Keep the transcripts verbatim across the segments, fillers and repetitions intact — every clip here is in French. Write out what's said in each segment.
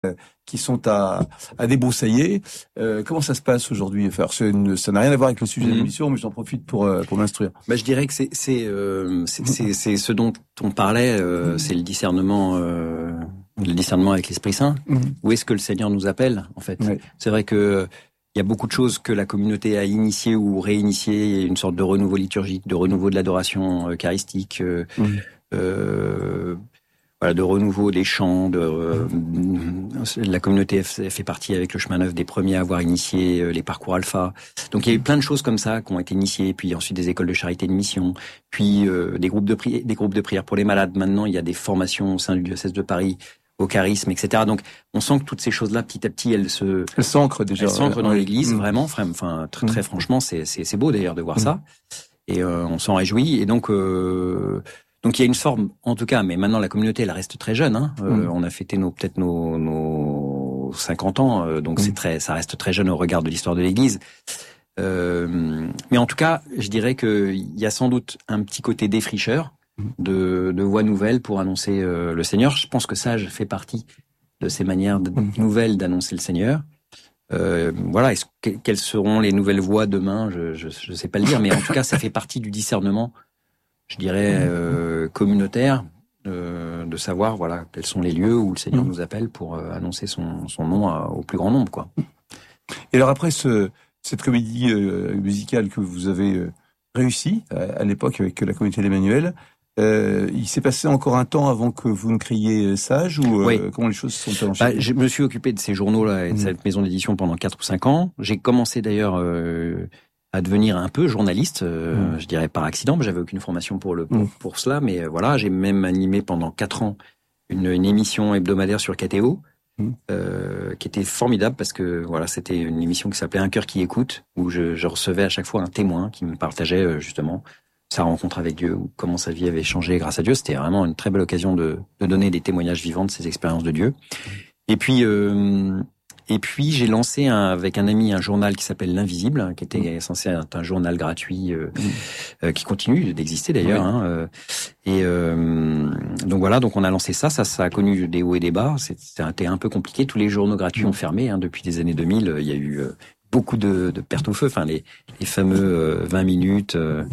qui sont à, à débroussailler. Euh, comment ça se passe aujourd'hui? Enfin, une, ça n'a rien à voir avec le sujet mmh. de l'émission, mais j'en profite pour pour m'instruire. Bah, je dirais que c'est c'est euh, c'est, c'est, c'est ce dont on parlait, euh, mmh. c'est le discernement, euh, le discernement avec l'Esprit Saint. Mmh. Où est-ce que le Seigneur nous appelle, en fait? Oui. C'est vrai que il y a beaucoup de choses que la communauté a initiées ou réinitiées, une sorte de renouveau liturgique, de renouveau de l'adoration eucharistique, euh, mmh. euh, voilà, de renouveau des chants. De, euh, la communauté fait partie avec le chemin neuf des premiers à avoir initié les parcours alpha. Donc il y a eu plein de choses comme ça qui ont été initiées. Puis ensuite des écoles de charité de mission, puis euh, des groupes de prière, des groupes de prière pour les malades. Maintenant il y a des formations au sein du diocèse de Paris, au charisme, et cetera. Donc on sent que toutes ces choses-là, petit à petit, elles se, elles s'ancrent déjà, elles s'ancrent dans ouais. l'Église, mmh. vraiment. Enfin, très, très mmh. franchement, c'est, c'est, c'est beau d'ailleurs de voir mmh. ça. Et euh, on s'en réjouit. Et donc, euh, donc il y a une forme, en tout cas. Mais maintenant, la communauté, elle reste très jeune. Hein. Euh, mmh. On a fêté nos peut-être nos, nos cinquante ans, euh, donc mmh. c'est très, ça reste très jeune au regard de l'histoire de l'Église. Euh, mais en tout cas, je dirais que il y a sans doute un petit côté défricheur. De, de voix nouvelles pour annoncer euh, le Seigneur. Je pense que ça fait partie de ces manières de, nouvelles d'annoncer le Seigneur. Euh, voilà, est-ce que, quelles seront les nouvelles voix demain? Je, je, je sais pas le dire, mais en tout cas, ça fait partie du discernement, je dirais euh, communautaire, euh, de savoir voilà quels sont les lieux où le Seigneur nous appelle pour euh, annoncer son, son nom à, au plus grand nombre, quoi. Et alors après ce, cette comédie euh, musicale que vous avez euh, réussi à, à l'époque avec la communauté d'Emmanuel. Euh, il s'est passé encore un temps avant que vous ne criez Sage ou euh, oui. comment les choses se sont enchaînées? Bah, je me suis occupé de ces journaux-là et de mmh. cette maison d'édition pendant quatre ou cinq ans. J'ai commencé d'ailleurs euh, à devenir un peu journaliste, euh, mmh. je dirais par accident, mais j'avais aucune formation pour le pour, mmh. pour cela. Mais euh, voilà, j'ai même animé pendant quatre ans une, une émission hebdomadaire sur K T O. Mmh. Euh, qui était formidable parce que voilà, c'était une émission qui s'appelait Un cœur qui écoute, où je, je recevais à chaque fois un témoin qui me partageait euh, justement sa rencontre avec Dieu, ou comment sa vie avait changé grâce à Dieu. C'était vraiment une très belle occasion de, de donner des témoignages vivants de ses expériences de Dieu. Et puis, euh, et puis j'ai lancé un, avec un ami un journal qui s'appelle L'Invisible, qui était censé être un journal gratuit, euh, euh, qui continue d'exister d'ailleurs. Oui. Hein, euh, et euh, donc voilà, donc on a lancé ça. Ça, ça a connu des hauts et des bas. C'était un peu compliqué. Tous les journaux gratuits ont fermé hein, depuis les années deux mille. Il y a eu euh, beaucoup de, de pertes au feu. Enfin, les, les fameux euh, vingt minutes. Euh,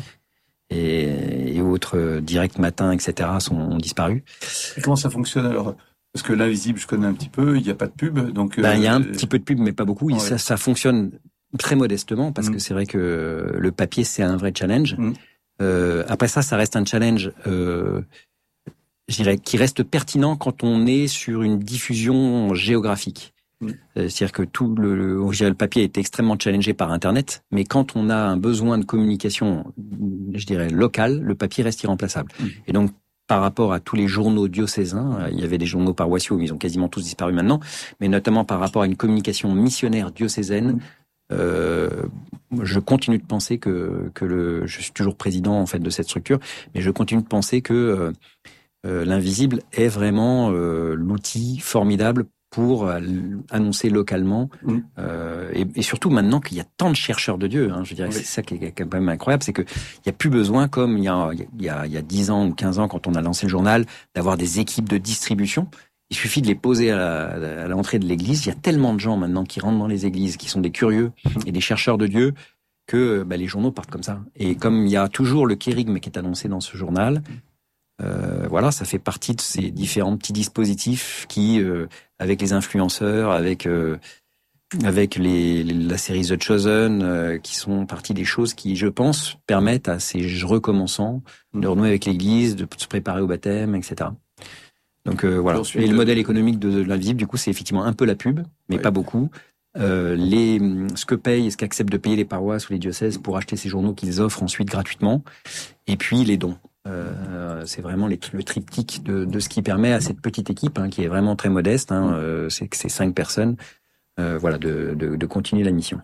Et, et autres euh, direct matin, et cetera sont ont disparu. Et comment ça fonctionne alors? Parce que L'Invisible, je connais un petit peu, il n'y a pas de pub, donc. Ben, il y a un petit peu de pub, mais pas beaucoup. Ouais. Ça, ça fonctionne très modestement parce mmh. que c'est vrai que le papier c'est un vrai challenge. Mmh. Euh, après ça, ça reste un challenge, euh, je dirais, qui reste pertinent quand on est sur une diffusion géographique. Mmh. C'est-à-dire que tout le, le, je dirais, le papier est extrêmement challengé par Internet, mais quand on a un besoin de communication, je dirais, locale, le papier reste irremplaçable. Mmh. Et donc, par rapport à tous les journaux diocésains, il y avait des journaux paroissiaux, mais ils ont quasiment tous disparu maintenant, mais notamment par rapport à une communication missionnaire diocésaine, mmh. euh, je continue de penser que, que le, je suis toujours président, en fait, de cette structure, mais je continue de penser que, euh, euh, l'Invisible est vraiment, euh, l'outil formidable pour annoncer localement mmh. euh, et, et surtout maintenant qu'il y a tant de chercheurs de Dieu, hein, je dirais oui. que c'est ça qui est quand même incroyable, c'est que il y a plus besoin comme il y a il y a il y a dix ans ou quinze ans quand on a lancé le journal d'avoir des équipes de distribution. Il suffit de les poser à, la, à l'entrée de l'église. Il y a tellement de gens maintenant qui rentrent dans les églises, qui sont des curieux mmh. et des chercheurs de Dieu que bah, les journaux partent comme ça. Et comme il y a toujours le kérygme qui est annoncé dans ce journal. Euh, voilà, ça fait partie de ces différents petits dispositifs qui, euh, avec les influenceurs, avec euh, avec les, les la série The Chosen, euh, qui sont partie des choses qui, je pense, permettent à ces recommençants de renouer avec l'Église, de se préparer au baptême, et cetera. Donc euh, voilà. Et le modèle économique de, de l'Invisible, du coup, c'est effectivement un peu la pub, mais ouais. pas beaucoup. Euh, les, ce que payent et ce qu'acceptent de payer les paroisses ou les diocèses pour acheter ces journaux qu'ils offrent ensuite gratuitement, et puis les dons. Euh, c'est vraiment les, le triptyque de, de ce qui permet à cette petite équipe, hein, qui est vraiment très modeste, hein, euh, c'est que c'est cinq personnes, euh, voilà, de, de, de continuer la mission.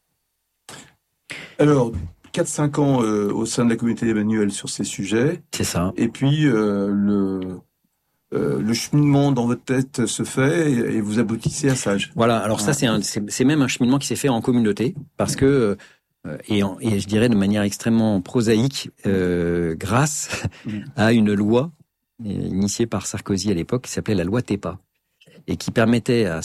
Alors, quatre cinq ans euh, au sein de la communauté d'Emmanuel sur ces sujets. C'est ça. Et puis, euh, le, euh, le cheminement dans votre tête se fait et, et vous aboutissez à Sage. Voilà, alors ça, c'est, un, c'est, c'est même un cheminement qui s'est fait en communauté, parce que... Euh, Et, en, et je dirais de manière extrêmement prosaïque, euh, grâce à une loi initiée par Sarkozy à l'époque qui s'appelait la loi TEPA, et qui permettait à